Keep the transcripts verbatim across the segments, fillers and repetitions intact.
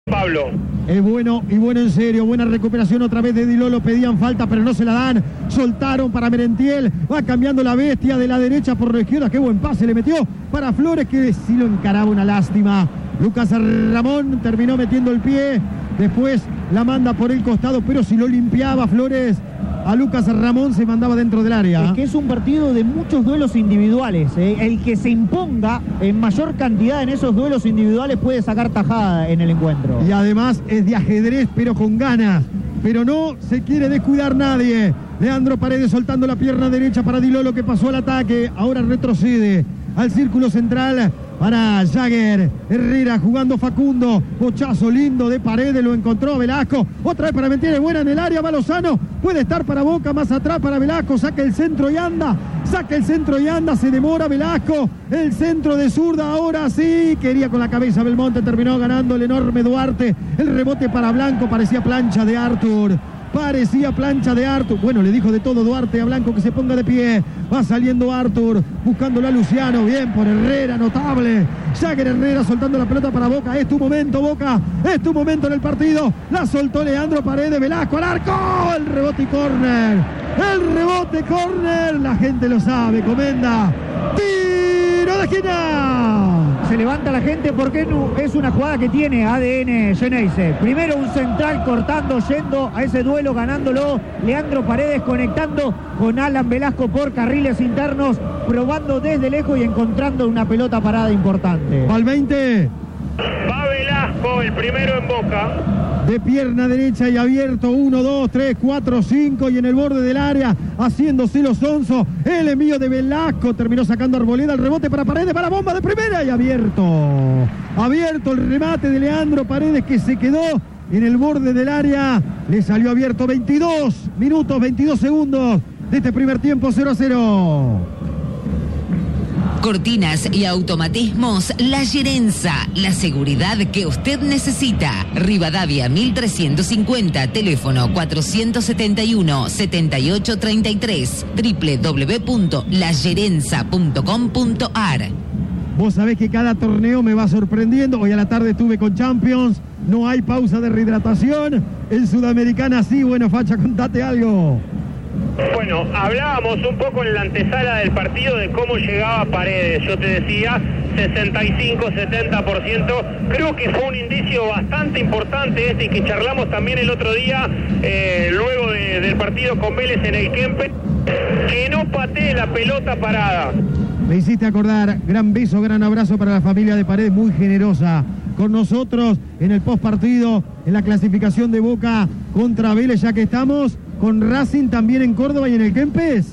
Pablo. Es bueno y bueno en serio, buena recuperación otra vez de Di Lolo, pedían falta pero no se la dan, soltaron para Merentiel, va cambiando la bestia de la derecha por la izquierda, qué buen pase le metió para Flores que sí lo encaraba, una lástima. Lucas Ramón terminó metiendo el pie, después la manda por el costado, pero si lo limpiaba Flores, a Lucas Ramón se mandaba dentro del área. Es que es un partido de muchos duelos individuales, ¿eh? El que se imponga en mayor cantidad en esos duelos individuales puede sacar tajada en el encuentro. Y además es de ajedrez, pero con ganas. Pero no se quiere descuidar nadie. Leandro Paredes soltando la pierna derecha para Di Lolo que pasó al ataque. Ahora retrocede al círculo central para Jagger. Herrera jugando Facundo. Bochazo lindo de Paredes, lo encontró Velasco. Otra vez para Merentiel, buena en el área, va Lozano. Puede estar para Boca, más atrás para Velasco. Saca el centro y anda. Saca el centro y anda, se demora Velasco. El centro de zurda, ahora sí. Quería con la cabeza Belmonte, terminó ganando el enorme Duarte. El rebote para Blanco, parecía plancha de Arthur. Parecía plancha de Arthur. Bueno, le dijo de todo Duarte a Blanco que se ponga de pie. Va saliendo Arthur, buscándolo a Luciano. Bien por Herrera, notable. Jagger Herrera soltando la pelota para Boca. Es tu momento, Boca. Es tu momento en el partido. La soltó Leandro Paredes. Velasco al arco. El rebote y córner. El rebote, córner. La gente lo sabe. Comenda. Tiro de esquina. Se levanta la gente porque es una jugada que tiene A D N Geneise. Primero un central cortando, yendo a ese duelo, ganándolo. Leandro Paredes conectando con Alan Velasco por carriles internos, probando desde lejos y encontrando una pelota parada importante. Al veinte. Va Velasco, el primero en Boca. De pierna derecha y abierto, uno, dos, tres, cuatro, cinco y en el borde del área, haciéndose los onzo, el envío de Velasco, terminó sacando Arboleda, el rebote para Paredes, para bomba de primera y abierto, abierto el remate de Leandro Paredes que se quedó en el borde del área, le salió abierto. Veintidós minutos, veintidós segundos de este primer tiempo, cero a cero. Cortinas y automatismos La Gerenza, la seguridad que usted necesita. Rivadavia mil trescientos cincuenta, teléfono cuatrocientos setenta y uno, setenta y ocho treinta y tres, doble u doble u doble u punto la gerenza punto com punto a r. Vos sabés que cada torneo me va sorprendiendo. Hoy a la tarde estuve con Champions, no hay pausa de rehidratación. En Sudamericana sí, bueno, Facha, contate algo. Bueno, hablábamos un poco en la antesala del partido de cómo llegaba Paredes. Yo te decía sesenta y cinco, setenta por ciento. Creo que fue un indicio bastante importante este y que charlamos también el otro día, eh, luego de, del partido con Vélez en el Kempe, que no patee la pelota parada. Me hiciste acordar, gran beso, gran abrazo para la familia de Paredes, muy generosa con nosotros en el post partido, en la clasificación de Boca contra Vélez, ya que estamos con Racing también en Córdoba y en el Kempes.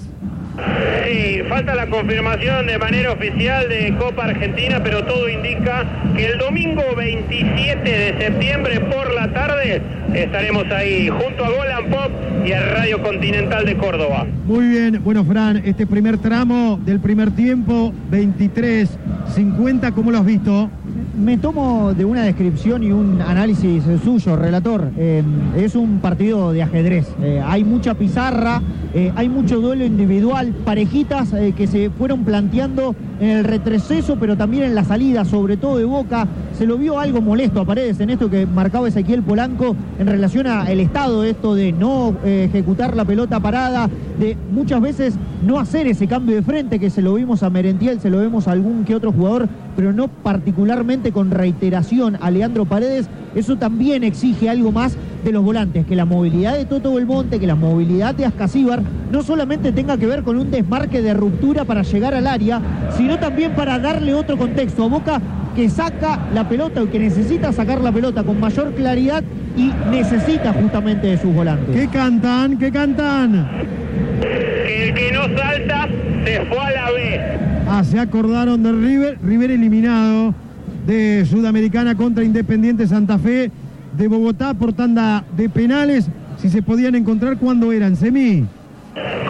Sí, falta la confirmación de manera oficial de Copa Argentina, pero todo indica que el domingo veintisiete de septiembre por la tarde estaremos ahí junto a Golan Pop y a Radio Continental de Córdoba. Muy bien, bueno, Fran, este primer tramo del primer tiempo, veintitrés cincuenta, ¿cómo lo has visto? Me tomo de una descripción y un análisis suyo, relator. Eh, es un partido de ajedrez. Eh, hay mucha pizarra, eh, hay mucho duelo individual, parejitas eh, que se fueron planteando en el retroceso, pero también en la salida, sobre todo de Boca. Se lo vio algo molesto a Paredes en esto que marcaba Ezequiel Polanco en relación al estado de esto de no eh, ejecutar la pelota parada, de muchas veces no hacer ese cambio de frente, que se lo vimos a Merentiel, se lo vemos a algún que otro jugador, pero no particularmente con reiteración a Leandro Paredes. Eso también exige algo más de los volantes, que la movilidad de Toto Belmonte, que la movilidad de Ascasíbar no solamente tenga que ver con un desmarque de ruptura para llegar al área, sino también para darle otro contexto a Boca, que saca la pelota o que necesita sacar la pelota con mayor claridad y necesita justamente de sus volantes. ¿Qué cantan? ¿Qué cantan? Que el que no salta se fue a la B. Ah, se acordaron de River, River eliminado de Sudamericana contra Independiente Santa Fe de Bogotá por tanda de penales. Si se podían encontrar, ¿cuándo eran? Semi. Correcto,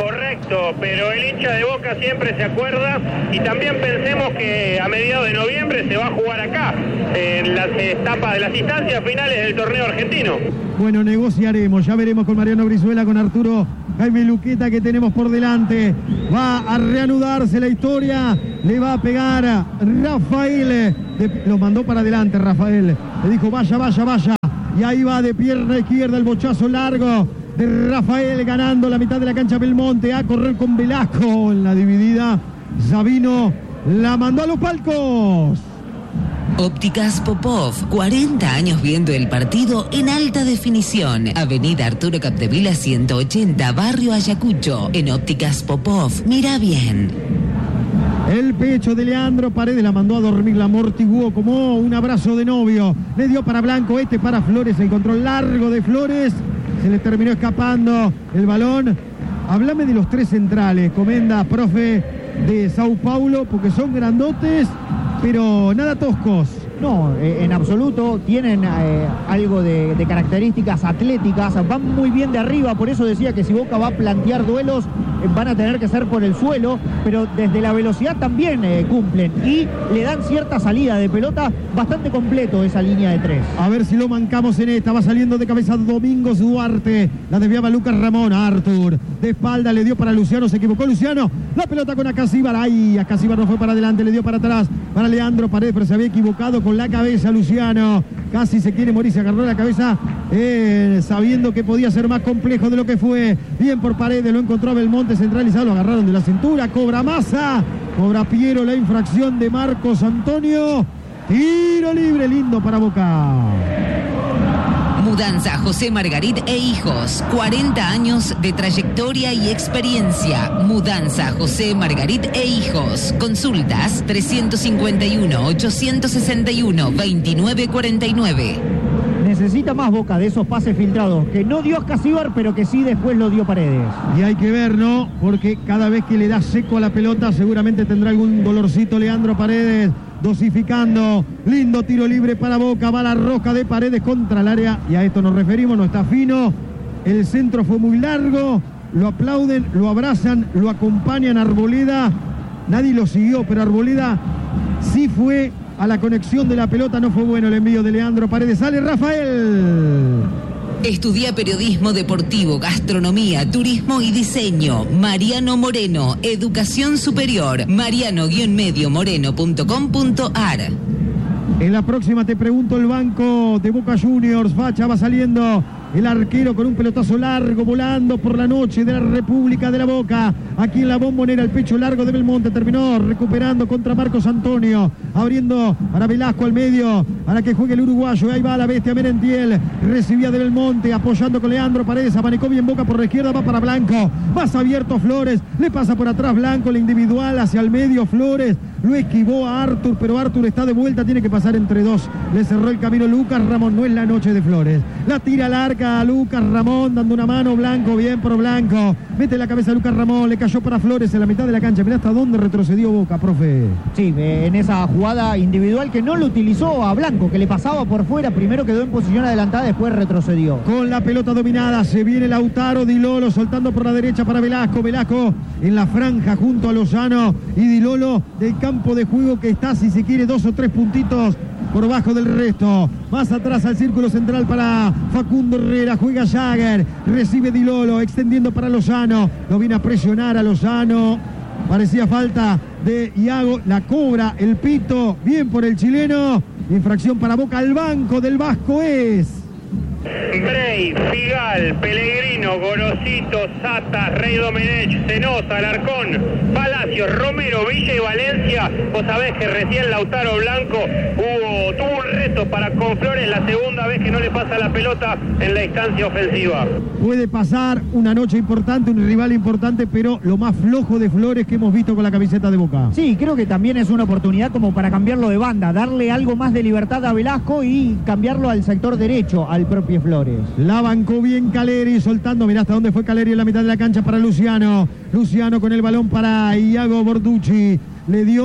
supuesto, pero el hincha de Boca siempre se acuerda y también pensemos que a mediados de noviembre se va a jugar acá, en las etapas de las instancias finales del torneo argentino. Bueno, negociaremos, ya veremos con Mariano Brizuela, con Arturo Jaime Luqueta que tenemos por delante. Va a reanudarse la historia, le va a pegar a Rafael, de, lo mandó para adelante Rafael, le dijo vaya, vaya, vaya, y ahí va de pierna izquierda el bochazo largo de Rafael, ganando la mitad de la cancha Belmonte, a correr con Velasco en la dividida. Sabino la mandó a los palcos. Ópticas Popov, cuarenta años viendo el partido en alta definición. Avenida Arturo Capdevila ciento ochenta, Barrio Ayacucho. En Ópticas Popov, mira bien. El pecho de Leandro Paredes la mandó a dormir, la amortiguó como un abrazo de novio. Le dio para Blanco, este para Flores, el control largo de Flores. Se le terminó escapando el balón. Háblame de los tres centrales, Comenda, profe, de Sao Paulo, porque son grandotes, pero nada toscos. No, eh, en absoluto, tienen eh, algo de, de características atléticas, van muy bien de arriba, por eso decía que si Boca va a plantear duelos, eh, van a tener que ser por el suelo, pero desde la velocidad también eh, cumplen y le dan cierta salida de pelota, bastante completo esa línea de tres. A ver si lo mancamos en esta, va saliendo de cabeza Domingos Duarte, la desviaba Lucas Ramón, Artur, de espalda le dio para Luciano, se equivocó Luciano, la pelota con Acasíbar, ay, Acasíbar no fue para adelante, le dio para atrás, para Leandro Paredes, pero se había equivocado con la cabeza Luciano, casi se quiere morir, se agarró la cabeza eh, sabiendo que podía ser más complejo de lo que fue. Bien por Paredes, lo encontró a Belmonte centralizado, lo agarraron de la cintura, cobra Massa, cobra Piero la infracción de Marcos Antonio, tiro libre lindo para Boca. Mudanza José Margarit e Hijos, cuarenta años de trayectoria y experiencia. Mudanza José Margarit e Hijos. Consultas trescientos cincuenta y uno, ochocientos sesenta y uno, veintinueve cuarenta y nueve. Necesita más Boca de esos pases filtrados, que no dio Acasíbar, pero que sí después lo dio Paredes. Y hay que ver, ¿no? Porque cada vez que le da seco a la pelota, seguramente tendrá algún dolorcito Leandro Paredes. Dosificando, lindo tiro libre para Boca, va la roja de Paredes contra el área, y a esto nos referimos, no está fino, el centro fue muy largo, lo aplauden, lo abrazan, lo acompañan Arboleda, nadie lo siguió, pero Arboleda sí fue a la conexión de la pelota, no fue bueno el envío de Leandro Paredes, sale Rafael. Estudia periodismo deportivo, gastronomía, turismo y diseño. Mariano Moreno, educación superior. mariano medio moreno punto com punto ar. En la próxima te pregunto el banco de Boca Juniors. Facha va saliendo el arquero con un pelotazo largo volando por la noche de la República de la Boca. Aquí en la Bombonera, el pecho largo de Belmonte terminó recuperando contra Marcos Antonio, abriendo para Velasco al medio, para que juegue el uruguayo. Ahí va la bestia Merentiel, recibía de Belmonte, apoyando con Leandro Paredes, abanicó bien Boca por la izquierda, va para Blanco, más abierto Flores, le pasa por atrás Blanco, la individual hacia el medio Flores, lo esquivó a Artur, pero Artur está de vuelta, tiene que pasar entre dos, le cerró el camino Lucas Ramón, no es la noche de Flores, la tira larga a Lucas Ramón, dando una mano Blanco, bien por Blanco, mete la cabeza a Lucas Ramón, le cayó para Flores en la mitad de la cancha, mirá hasta dónde retrocedió Boca, profe. Sí, en esa jugada individual que no lo utilizó a Blanco, que le pasaba por fuera, primero quedó en posición adelantada, después retrocedió. Con la pelota dominada, se viene Lautaro, Di Lolo soltando por la derecha para Velasco, Velasco en la franja junto a Lozano y Di Lolo del campo de juego que está, si se quiere, dos o tres puntitos por bajo del resto. Más atrás al círculo central para Facundo Herrera, juega Jagger, recibe Di Lolo, extendiendo para Lozano, lo viene a presionar a Lozano, parecía falta de Iago, la cobra el pito, bien por el chileno, infracción para Boca, al banco del Vasco es... Brey, Figal, Pellegrino, Gorosito, Sata, Rey Domenech, Cenosa, Alarcón, Palacios, Romero, Villa y Valencia. Vos sabés que recién Lautaro Blanco hubo, tuvo un reto para con Flores, la segunda vez que no le pasa la pelota en la instancia ofensiva. Puede pasar una noche importante, un rival importante, pero lo más flojo de Flores que hemos visto con la camiseta de Boca. Sí, creo que también es una oportunidad como para cambiarlo de banda, darle algo más de libertad a Velasco y cambiarlo al sector derecho, al propio Flores. La bancó bien Caleri, soltando, mirá hasta dónde fue Caleri en la mitad de la cancha para Luciano. Luciano con el balón para Iago Borducci. Le dio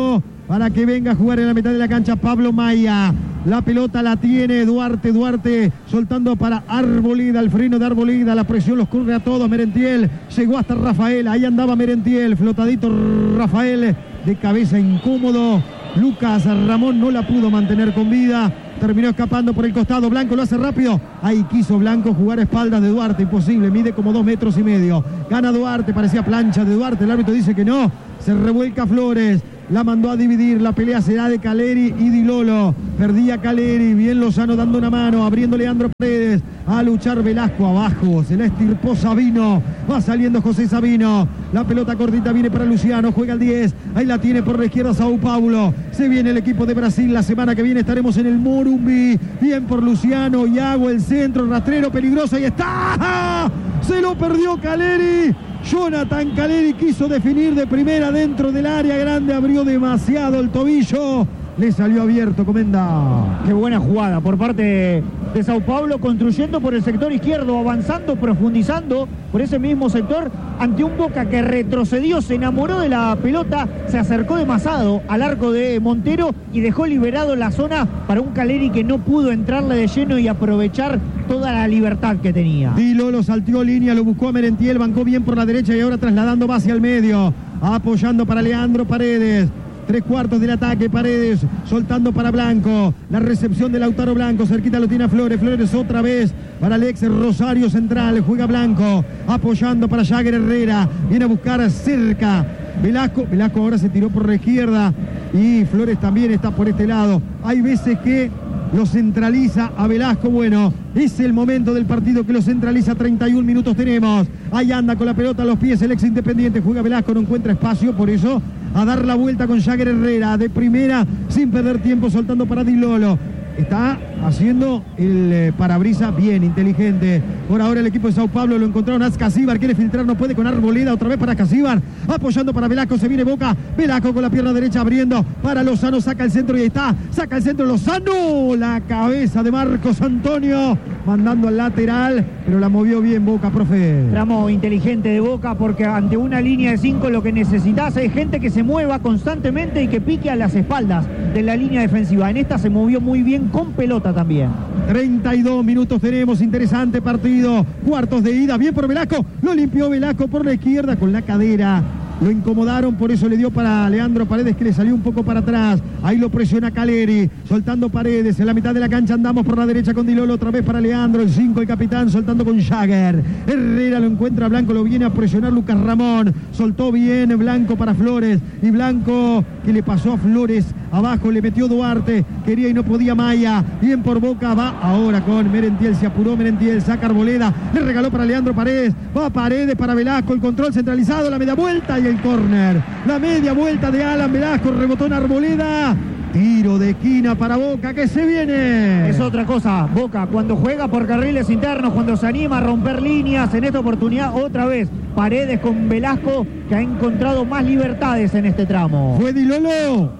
para que venga a jugar en la mitad de la cancha Pablo Maya. La pelota la tiene Duarte, Duarte soltando para Arboleda, el freno de Arboleda, la presión los corre a todos, Merentiel llegó hasta Rafael, ahí andaba Merentiel, flotadito Rafael, de cabeza incómodo, Lucas Ramón no la pudo mantener con vida, terminó escapando por el costado, Blanco lo hace rápido, ahí quiso Blanco jugar a espaldas de Duarte, imposible, mide como dos metros y medio, gana Duarte, parecía plancha de Duarte, el árbitro dice que no, se revuelca Flores, la mandó a dividir, la pelea será de Caleri y Di Lolo, perdía Caleri, bien Lozano dando una mano, abriendo Leandro Paredes, a luchar Velasco abajo, se la estirpó Sabino, va saliendo José Sabino, la pelota cortita viene para Luciano, juega el diez, ahí la tiene por la izquierda Sao Paulo, se viene el equipo de Brasil, la semana que viene estaremos en el Morumbi, bien por Luciano, Iago el centro, rastrero peligroso, ahí está, se lo perdió Caleri, Jonathan Caleri quiso definir de primera dentro del área grande, abrió demasiado el tobillo, le salió abierto, Comenda. Qué buena jugada por parte de Sao Paulo, construyendo por el sector izquierdo, avanzando, profundizando por ese mismo sector, ante un Boca que retrocedió, se enamoró de la pelota, se acercó demasiado al arco de Montero y dejó liberado la zona para un Caleri que no pudo entrarle de lleno y aprovechar toda la libertad que tenía. Di Lolo saltió línea, lo buscó a Merentiel, bancó bien por la derecha y ahora trasladando va hacia el medio, apoyando para Leandro Paredes. Tres cuartos del ataque, Paredes soltando para Blanco, la recepción de Lautaro Blanco, cerquita lo tiene a Flores, Flores otra vez para Alex Rosario central, juega Blanco, apoyando para Jagger Herrera, viene a buscar cerca, Velasco, Velasco ahora se tiró por la izquierda y Flores también está por este lado, hay veces que lo centraliza a Velasco, bueno, es el momento del partido que lo centraliza, treinta y un minutos tenemos, ahí anda con la pelota a los pies el ex Independiente, juega Velasco, no encuentra espacio, por eso a dar la vuelta con Jagger Herrera, de primera, sin perder tiempo, soltando para Di Lolo. Está haciendo el eh, parabrisa bien, inteligente. Por ahora el equipo de Sao Paulo lo encontraron a Ascasíbar, quiere filtrar, no puede con Arboleda, otra vez para Ascasíbar, apoyando para Velasco, se viene Boca, Velasco con la pierna derecha abriendo para Lozano, saca el centro y ahí está, saca el centro Lozano, la cabeza de Marcos Antonio, mandando al lateral, pero la movió bien Boca, profe. Tramo inteligente de Boca, porque ante una línea de cinco lo que necesitas es gente que se mueva constantemente y que pique a las espaldas de la línea defensiva. En esta se movió muy bien con pelota también. treinta y dos minutos tenemos, interesante partido, cuartos de ida, bien por Velasco, lo limpió Velasco por la izquierda con la cadera. Lo incomodaron, por eso le dio para Leandro Paredes, que le salió un poco para atrás. Ahí lo presiona Caleri, soltando Paredes. En la mitad de la cancha andamos por la derecha con Di Lolo, otra vez para Leandro, el cinco, el capitán, soltando con Jagger. Herrera lo encuentra Blanco, lo viene a presionar Lucas Ramón. Soltó bien Blanco para Flores. Y Blanco, que le pasó a Flores abajo, le metió Duarte. Quería y no podía Maya. Bien por Boca, va ahora con Merentiel, se apuró Merentiel, saca Arboleda, le regaló para Leandro Paredes. Va Paredes para Velasco, el control centralizado, la media vuelta y el córner. La media vuelta de Alan Velasco, rebotó en Arboleda. Tiro de esquina para Boca, que se viene. Es otra cosa, Boca, cuando juega por carriles internos, cuando se anima a romper líneas, en esta oportunidad otra vez Paredes con Velasco, que ha encontrado más libertades en este tramo. Fue Di Lolo.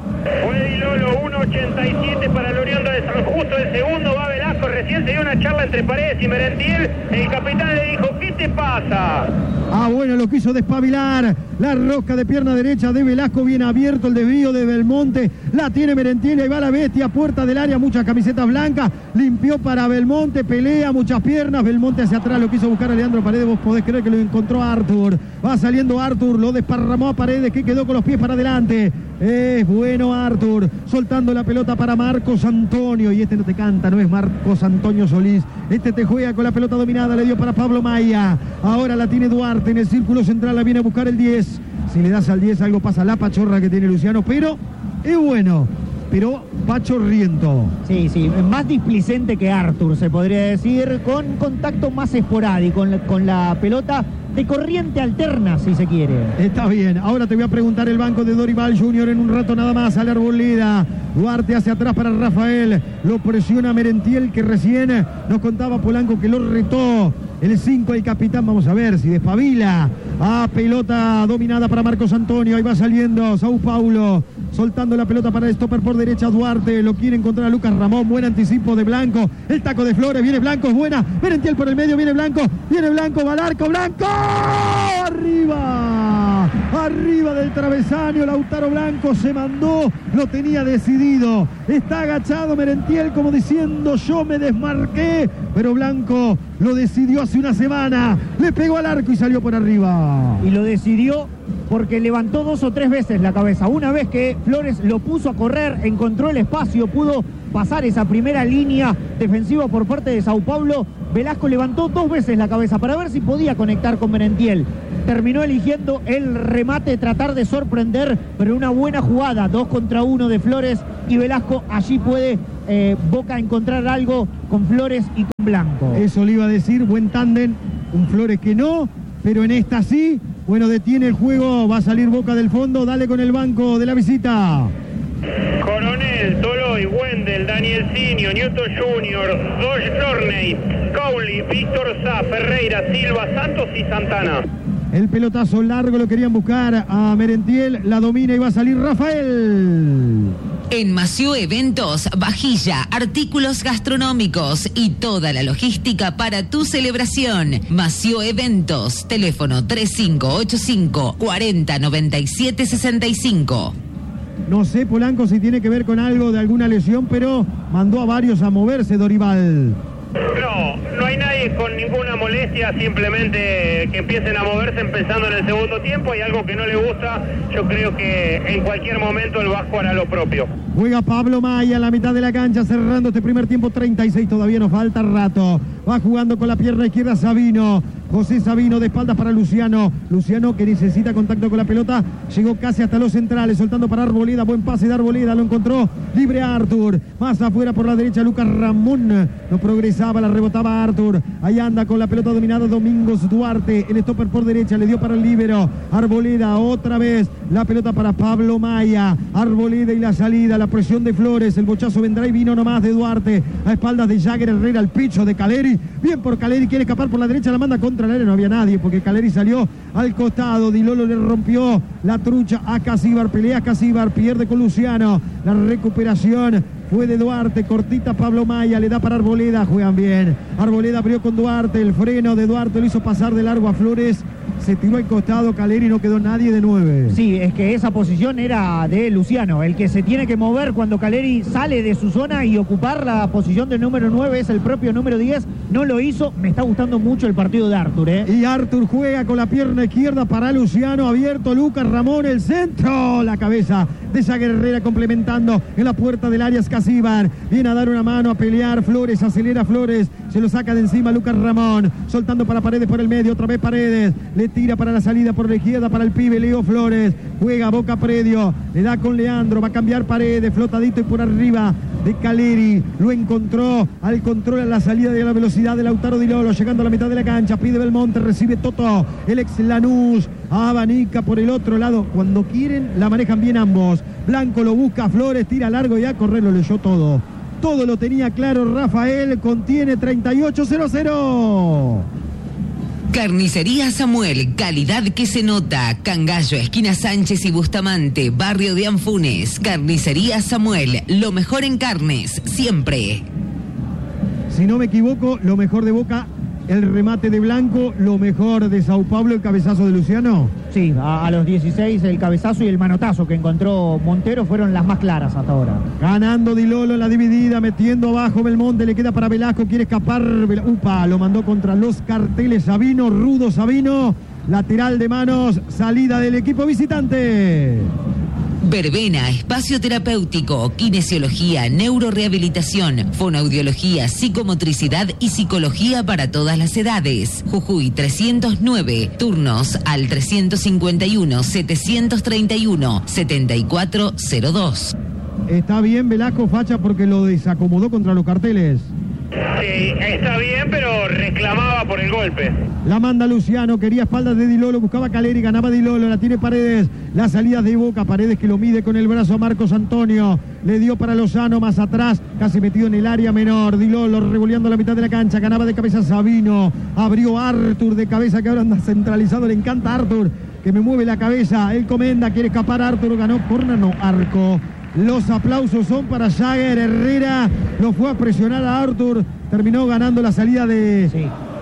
Fue Di Lolo, uno ochenta y siete para el Orión de San Justo, el segundo va Velasco, recién se dio una charla entre Paredes y Merentiel, el capitán le dijo, ¿qué te pasa? Ah, bueno, lo quiso despabilar, la rosca de pierna derecha de Velasco, bien abierto el desvío de Belmonte, la tiene Merentiel, ahí va la bestia, puerta del área, muchas camisetas blancas, limpió para Belmonte, pelea, muchas piernas, Belmonte hacia atrás, lo quiso buscar a Leandro Paredes, vos podés creer que lo encontró Arthur, va saliendo Arthur, lo desparramó a Paredes, que quedó con los pies para adelante, es bueno Arthur, soltando la pelota para Marcos Antonio, y este no te canta, no es Marcos Antonio Solís, este te juega con la pelota dominada, le dio para Pablo Maya, ahora la tiene Duarte en el círculo central, la viene a buscar el diez, si le das al diez algo pasa, la pachorra que tiene Luciano, pero es bueno, pero pachorriento. Sí, sí, más displicente que Arthur, se podría decir, con contacto más esporádico con la, con la pelota, de corriente alterna, si se quiere. Está bien, ahora te voy a preguntar el banco de Dorival Junior en un rato nada más, sale Arboleda, Duarte hacia atrás para Rafael, lo presiona Merentiel, que recién nos contaba Polanco que lo retó, el cinco, el capitán, vamos a ver si despabila, a pelota dominada para Marcos Antonio, ahí va saliendo Sao Paulo, soltando la pelota para el stopper por derecha, Duarte, lo quiere encontrar a Lucas Ramón, buen anticipo de Blanco, el taco de Flores, viene Blanco, es buena, Merentiel por el medio, viene Blanco, viene Blanco, va al arco, Blanco, arriba, arriba del travesaño, Lautaro Blanco se mandó, lo tenía decidido, está agachado Merentiel como diciendo yo me desmarqué, pero Blanco lo decidió hace una semana, le pegó al arco y salió por arriba. Y lo decidió porque levantó dos o tres veces la cabeza. Una vez que Flores lo puso a correr, encontró el espacio, pudo pasar esa primera línea defensiva por parte de Sao Paulo, Velasco levantó dos veces la cabeza para ver si podía conectar con Merentiel. Terminó eligiendo el remate, tratar de sorprender, pero una buena jugada, dos contra uno de Flores y Velasco. Allí puede eh, Boca encontrar algo con Flores y con Blanco. Eso le iba a decir, buen tándem, un Flores que no, pero en esta sí. Bueno, detiene el juego, va a salir Boca del fondo, dale con el banco de la visita. Coronel, Toloy, Wendel, Daniel Sinio, Newton junior, George Dorney, Cowley, Víctor Sá, Ferreira, Silva, Santos y Santana. El pelotazo largo lo querían buscar a Merentiel, la domina y va a salir Rafael. En Mació Eventos, vajilla, artículos gastronómicos y toda la logística para tu celebración. Mació Eventos, teléfono tres cinco ocho cinco, cuarenta noventa y siete sesenta y cinco. No sé, Polanco, si tiene que ver con algo de alguna lesión, pero mandó a varios a moverse Dorival. No, no hay nadie con ninguna molestia, simplemente que empiecen a moverse empezando en el segundo tiempo. Hay algo que no le gusta, yo creo que en cualquier momento el Vasco hará lo propio. Juega Pablo Maya en la mitad de la cancha, cerrando este primer tiempo, treinta y seis, todavía nos falta rato. Va jugando con la pierna izquierda Sabino. José Sabino de espaldas para Luciano. Luciano que necesita contacto con la pelota. Llegó casi hasta los centrales, soltando para Arboleda. Buen pase de Arboleda, lo encontró libre Artur. Más afuera por la derecha Lucas Ramón. No progresaba, la rebotaba Artur. Ahí anda con la pelota dominada Domingos Duarte. El stopper por derecha, le dio para el líbero. Arboleda otra vez. La pelota para Pablo Maya. Arboleda y la salida, la presión de Flores. El bochazo vendrá y vino nomás de Duarte. A espaldas de Jagger Herrera, el pecho de Caleri. Bien por Caleri, quiere escapar por la derecha, la manda contra el área, no había nadie porque Caleri salió al costado. Di Lolo le rompió la trucha a Casíbar, pelea Casíbar, pierde con Luciano. La recuperación fue de Duarte, cortita Pablo Maya, le da para Arboleda, juegan bien. Arboleda abrió con Duarte, el freno de Duarte lo hizo pasar de largo a Flores. Se tiró al costado Caleri, no quedó nadie de nueve. Sí, es que esa posición era de Luciano. El que se tiene que mover cuando Caleri sale de su zona y ocupar la posición del número nueve es el propio número diez. No lo hizo. Me está gustando mucho el partido de Artur, ¿eh? Y Artur juega con la pierna izquierda para Luciano. Abierto Lucas Ramón, el centro. La cabeza de Jagger Herrera complementando en la puerta del área Casíbar. Viene a dar una mano, a pelear Flores. Acelera Flores. Se lo saca de encima Lucas Ramón. Soltando para Paredes por el medio. Otra vez Paredes. Le tira para la salida por la izquierda para el pibe Leo Flores. Juega Boca Predio. Le da con Leandro. Va a cambiar Paredes. Flotadito y por arriba de Caleri. Lo encontró al control a la salida de la velocidad de Lautaro Di Lolo. Llegando a la mitad de la cancha. Pide Belmonte. Recibe Toto. El ex Lanús. Abanica por el otro lado. Cuando quieren la manejan bien ambos. Blanco lo busca. Flores tira largo y a correr lo leyó todo. Todo lo tenía claro Rafael. Contiene treinta y ocho cero cero. Carnicería Samuel, calidad que se nota. Cangallo, esquina Sánchez y Bustamante, barrio de Anfunes. Carnicería Samuel, lo mejor en carnes, siempre. Si no me equivoco, lo mejor de Boca, el remate de Blanco, lo mejor de Sao Paulo, el cabezazo de Luciano. Sí, a, a los dieciséis el cabezazo y el manotazo que encontró Montero fueron las más claras hasta ahora. Ganando Di Lolo en la dividida, metiendo abajo Belmonte, le queda para Velasco, quiere escapar. Upa, lo mandó contra los carteles Sabino, rudo Sabino. Lateral de manos, salida del equipo visitante. Verbena, espacio terapéutico, kinesiología, neurorehabilitación, fonoaudiología, psicomotricidad y psicología para todas las edades. Jujuy trescientos nueve, turnos al trescientos cincuenta y uno, setecientos treinta y uno, setenta y cuatro cero dos. Está bien Velasco, facha, porque lo desacomodó contra los carteles. Sí, está bien, pero reclamaba por el golpe. La manda Luciano, quería espaldas de Di Lolo, buscaba Caleri, ganaba Di Lolo, la tiene Paredes, la salida de Boca, Paredes que lo mide con el brazo a Marcos Antonio, le dio para Lozano más atrás, casi metido en el área menor, Di Lolo revoleando la mitad de la cancha, ganaba de cabeza Sabino, abrió Artur de cabeza que ahora anda centralizado, le encanta Artur, que me mueve la cabeza, él comenda, quiere escapar Artur, ganó corner, no, arco. Los aplausos son para Jagger Herrera. Lo fue a presionar a Artur. Terminó ganando la salida de, sí.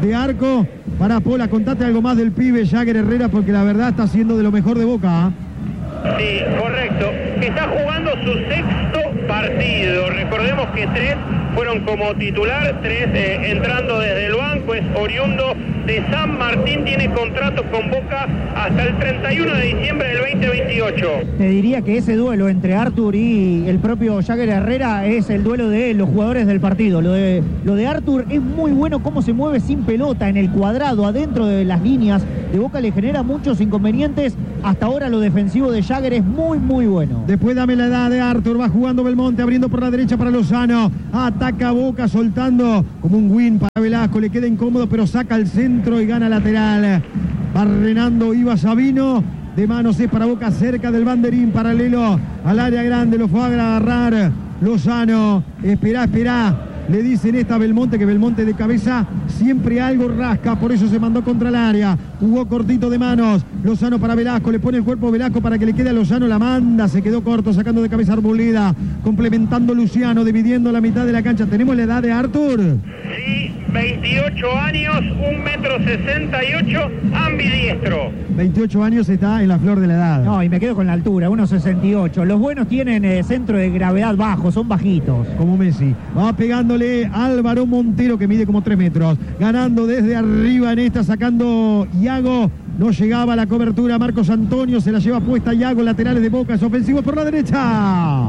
de arco para Pola. Contate algo más del pibe Jagger Herrera, porque la verdad está siendo de lo mejor de Boca, ¿eh? Sí, correcto. Está jugando su sexto partido. Recordemos que tres fueron como titular, tres eh, entrando desde el banco. Es oriundo de San Martín, tiene contrato con Boca hasta el treinta y uno de diciembre del veinte veintiocho. Te diría que ese duelo entre Arthur y el propio Jagger Herrera es el duelo de los jugadores del partido. Lo de, lo de Arthur es muy bueno, cómo se mueve sin pelota en el cuadrado, adentro de las líneas de Boca, le genera muchos inconvenientes. Hasta ahora lo defensivo de Jagger es muy, muy bueno. Después dame la edad de Arthur, va jugando Belmonte, abriendo por la derecha para Lozano. Ataca Boca, soltando como un win para Velasco, le queda incómodo, pero saca al centro y gana lateral. Barrenando Iba Sabino, de manos es para Boca, cerca del banderín, paralelo al área grande, lo fue a agarrar Lozano. Esperá, esperá. Le dicen esta a Belmonte, que Belmonte de cabeza siempre algo rasca, por eso se mandó contra el área. Jugó cortito de manos. Lozano para Velasco, le pone el cuerpo a Velasco para que le quede a Lozano, la manda, se quedó corto, sacando de cabeza Arboleda, complementando Luciano, dividiendo la mitad de la cancha. ¿Tenemos la edad de Arthur? Sí, veintiocho años, un metro sesenta y ocho, ambidiestro. veintiocho años, está en la flor de la edad. No, y me quedo con la altura, uno sesenta y ocho. Los buenos tienen eh, centro de gravedad bajo, son bajitos. Como Messi. Va pegándole Álvaro Montero, que mide como tres metros. Ganando desde arriba en esta, sacando Iago. No llegaba la cobertura. Marcos Antonio se la lleva puesta. Iago, laterales de Boca, es ofensivo por la derecha.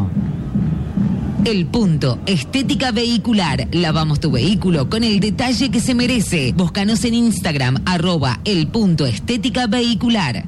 El Punto Estética Vehicular. Lavamos tu vehículo con el detalle que se merece. Búscanos en Instagram, arroba El Punto Estética Vehicular.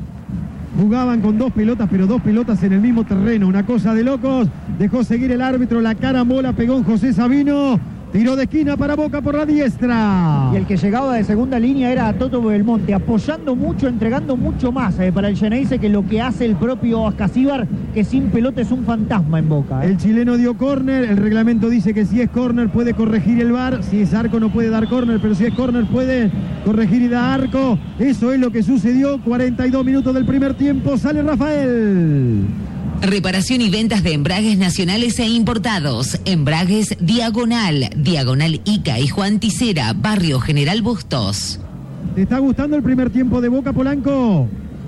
Jugaban con dos pelotas, pero dos pelotas en el mismo terreno. Una cosa de locos. Dejó seguir el árbitro, la carambola pegó en José Sabino. Tiro de esquina para Boca por la diestra. Y el que llegaba de segunda línea era Toto Belmonte, apoyando mucho, entregando mucho más eh, para el Xeneize que lo que hace el propio Ascasíbar, que sin pelota es un fantasma en Boca. Eh. El chileno dio córner, el reglamento dice que si es córner puede corregir el V A R, si es arco no puede dar córner, pero si es córner puede corregir y dar arco. Eso es lo que sucedió, cuarenta y dos minutos del primer tiempo, sale Rafael. Reparación y ventas de embragues nacionales e importados. Embragues Diagonal, Diagonal Ica y Juan Ticera, Barrio General Bustos. ¿Te está gustando el primer tiempo de Boca, Polanco?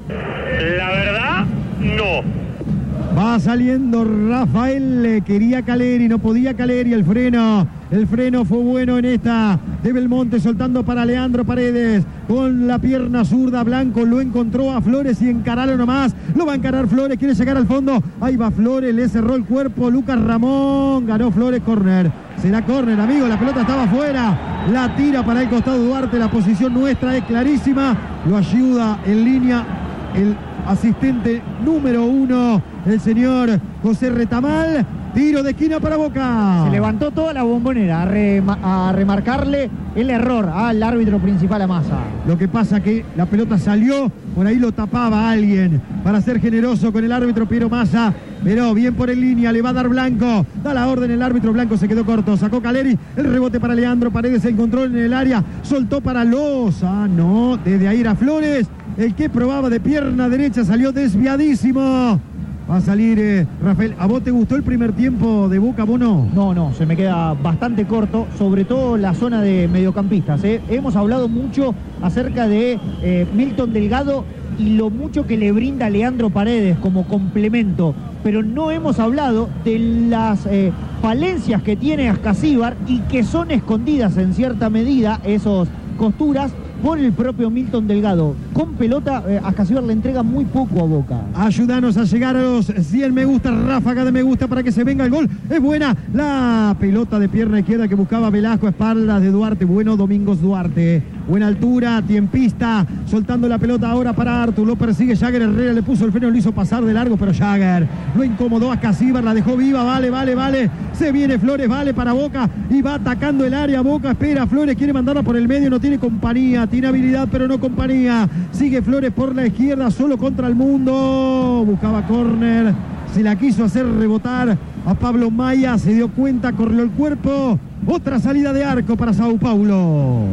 La verdad, no. Va saliendo Rafael, le quería Caleri, no podía Caleri, el freno, el freno fue bueno en esta de Belmonte, soltando para Leandro Paredes, con la pierna zurda, Blanco lo encontró a Flores y encaralo nomás, lo va a encarar Flores, quiere llegar al fondo, ahí va Flores, le cerró el cuerpo, Lucas Ramón, ganó Flores, córner, será córner, amigo, la pelota estaba afuera, la tira para el costado Duarte, la posición nuestra es clarísima, lo ayuda en línea el asistente número uno, el señor José Retamal. Tiro de esquina para Boca. Se levantó toda la bombonera a, rema, a remarcarle el error al árbitro principal, a Massa. Lo que pasa que la pelota salió, por ahí lo tapaba alguien para ser generoso con el árbitro Piero Massa, pero bien por en línea, le va a dar Blanco, da la orden el árbitro, Blanco se quedó corto, sacó Caleri, el rebote para Leandro Paredes, se encontró en el área, soltó para Lozano, desde ahí era Flores, el que probaba de pierna derecha, salió desviadísimo. Va a salir eh, Rafael. ¿A vos te gustó el primer tiempo de Boca, Bono? No, no, se me queda bastante corto, sobre todo la zona de mediocampistas. ¿eh? Hemos hablado mucho acerca de eh, Milton Delgado y lo mucho que le brinda Leandro Paredes como complemento, pero no hemos hablado de las eh, falencias que tiene Ascasíbar y que son escondidas en cierta medida, esos costuras, por el propio Milton Delgado. Con pelota, eh, Ascasíbar le entrega muy poco a Boca. Ayúdanos a llegar a los cien me gusta, ráfaga de me gusta para que se venga el gol. Es buena la pelota de pierna izquierda que buscaba Velasco, espaldas de Duarte. Bueno, Domingos Duarte. Buena altura, tiempista, soltando la pelota ahora para Artur. Lo persigue Jagger Herrera, le puso el freno, lo hizo pasar de largo, pero Jagger lo incomodó a Ascasíbar, la dejó viva. Vale, vale, vale. Se viene Flores, vale para Boca y va atacando el área. Boca espera, Flores quiere mandarla por el medio, no tiene compañía. Tiene habilidad, pero no compañía. Sigue Flores por la izquierda, solo contra el mundo. Buscaba córner. Se la quiso hacer rebotar a Pablo Maya. Se dio cuenta, corrió el cuerpo. Otra salida de arco para Sao Paulo.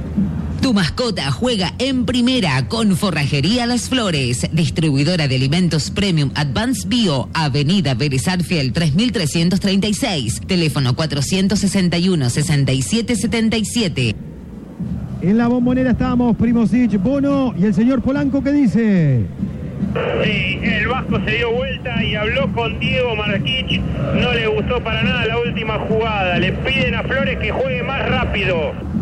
Tu mascota juega en primera con Forrajería Las Flores, distribuidora de alimentos Premium Advanced Bio, Avenida Vélez Arfiel tres mil trescientos treinta y seis, teléfono cuatrocientos sesenta y uno, sesenta y siete setenta y siete. En la Bombonera estamos, Primosic, Bono y el señor Polanco, ¿qué dice? Sí, el Vasco se dio vuelta y habló con Diego Marquich. No le gustó para nada la última jugada. Le piden a Flores que juegue más rápido.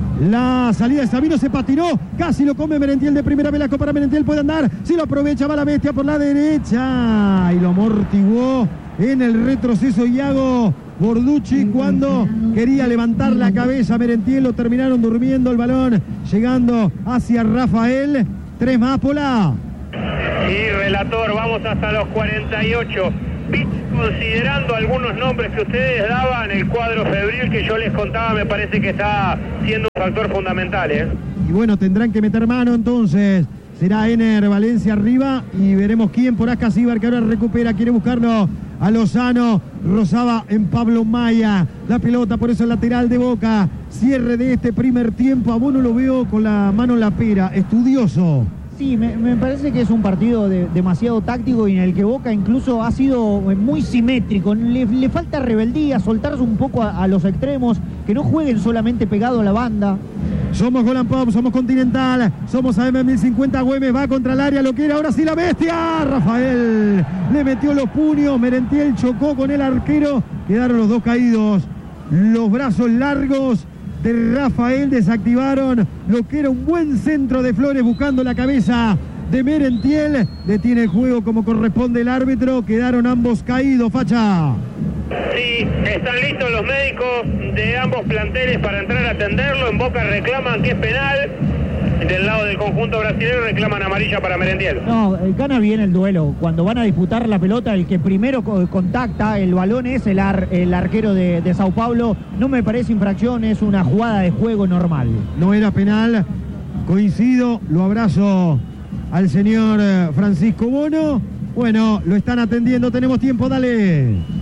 La salida de Sabino se patinó, casi lo come Merentiel de primera. Velasco para Merentiel, puede andar, si lo aprovecha, va la bestia por la derecha y lo amortiguó en el retroceso Iago Borducci cuando quería levantar la cabeza. Merentiel lo terminaron durmiendo el balón, llegando hacia Rafael. Tres más, Pola. Sí, relator, vamos hasta los cuarenta y ocho. Considerando algunos nombres que ustedes daban, el cuadro febril que yo les contaba me parece que está siendo un factor fundamental, ¿eh? Y bueno, tendrán que meter mano entonces. Será Ener Valencia arriba y veremos quién por Ascasíbar, que ahora recupera, quiere buscarlo a Lozano. Rozaba en Pablo Maya la pelota, por eso el lateral de Boca. Cierre de este primer tiempo. A Bono lo veo con la mano en la pera, estudioso. Sí, me, me parece que es un partido de, demasiado táctico y en el que Boca incluso ha sido muy simétrico. Le, le falta rebeldía, soltarse un poco a, a los extremos, que no jueguen solamente pegado a la banda. Somos Golan Pop, somos Continental, somos A M mil cincuenta. Güemes va contra el área, lo quiere ahora sí la bestia. Rafael le metió los puños, Merentiel chocó con el arquero, quedaron los dos caídos. Los brazos largos de Rafael desactivaron lo que era un buen centro de Flores buscando la cabeza de Merentiel. Detiene el juego como corresponde el árbitro, quedaron ambos caídos, Facha. Sí, están listos los médicos de ambos planteles para entrar a atenderlo. En Boca reclaman que es penal. Del lado del conjunto brasileño reclaman amarilla para Merentiel. No, gana bien el duelo. Cuando van a disputar la pelota, el que primero contacta el balón es el, ar, el arquero de, de Sao Paulo. No me parece infracción, es una jugada de juego normal. No era penal, coincido, lo abrazo al señor Francisco Bono. Bueno, lo están atendiendo, tenemos tiempo, dale.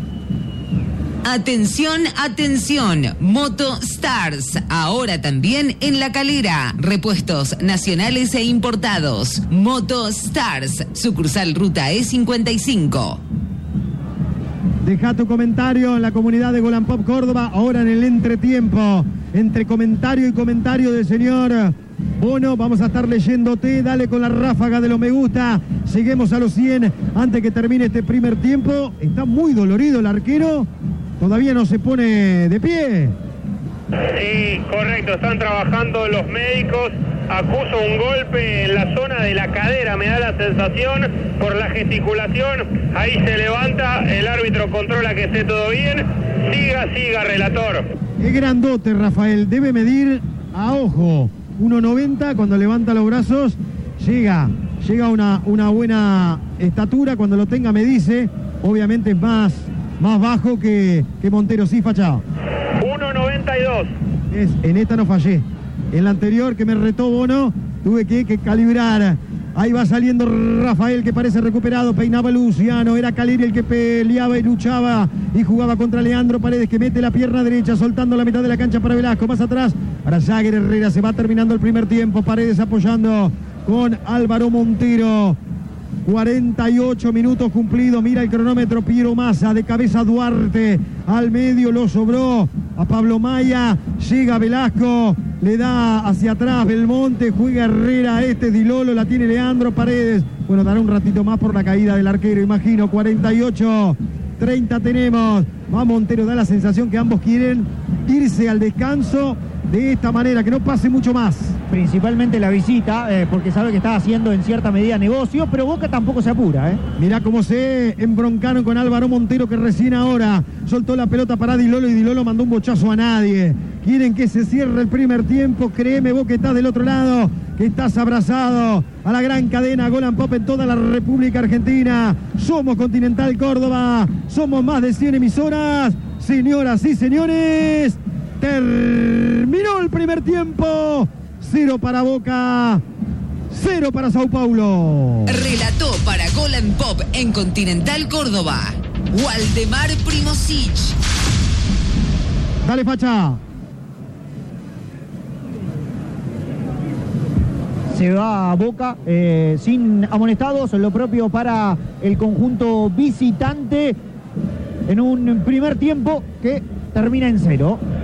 Atención, atención, Moto Stars, ahora también en La Calera, repuestos nacionales e importados. Moto Stars, sucursal Ruta E cincuenta y cinco. Deja tu comentario en la comunidad de Golan Pop Córdoba, ahora en el entretiempo, entre comentario y comentario del señor Bono, vamos a estar leyéndote, dale con la ráfaga de los me gusta, lleguemos a los cien antes que termine este primer tiempo. Está muy dolorido el arquero. Todavía no se pone de pie. Sí, correcto, están trabajando los médicos. Acuso un golpe en la zona de la cadera, me da la sensación, por la gesticulación. Ahí se levanta, el árbitro controla que esté todo bien. Siga, siga, relator. Es grandote, Rafael, debe medir a ojo uno noventa, cuando levanta los brazos llega, llega una, una buena estatura. Cuando lo tenga me dice, obviamente es más Más bajo que, que Montero, sí, Facha. uno noventa y dos. Es, en esta no fallé. En la anterior que me retó Bono, tuve que, que calibrar. Ahí va saliendo Rafael, que parece recuperado. Peinaba Luciano. Era Caleri el que peleaba y luchaba y jugaba contra Leandro Paredes, que mete la pierna derecha, soltando la mitad de la cancha para Velasco. Más atrás para Jagger Herrera. Se va terminando el primer tiempo. Paredes apoyando con Álvaro Montero. cuarenta y ocho minutos cumplidos, mira el cronómetro. Piero Massa, de cabeza Duarte, al medio lo sobró a Pablo Maya, llega Velasco, le da hacia atrás Belmonte, juega Herrera, este es Di Lolo, la tiene Leandro Paredes. Bueno, dará un ratito más por la caída del arquero, imagino. Cuarenta y ocho, treinta tenemos. Va Montero, da la sensación que ambos quieren irse al descanso de esta manera, que no pase mucho más. Principalmente la visita, eh, porque sabe que está haciendo en cierta medida negocio, pero Boca tampoco se apura, ¿eh? Mirá cómo se embroncaron con Álvaro Montero, que recién ahora soltó la pelota para Di Lolo y Di Lolo mandó un bochazo a nadie. Quieren que se cierre el primer tiempo, créeme vos que estás del otro lado, que estás abrazado a la gran cadena Golan Pop en toda la República Argentina. Somos Continental Córdoba, somos más de cien emisoras. Señoras y señores, terminó el primer tiempo. Cero para Boca, cero para Sao Paulo. Relató para Golan Pop en Continental Córdoba, Waldemar Primosic. Dale, Facha. Se va a Boca eh, sin amonestados, lo propio para el conjunto visitante en un primer tiempo que termina en cero.